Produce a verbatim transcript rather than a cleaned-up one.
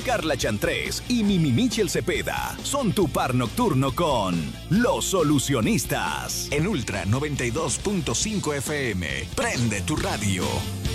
Carla Chantrés y Mimi Michel Cepeda son tu par nocturno con Los Solucionistas. En Ultra noventa y dos punto cinco F M. Prende tu radio.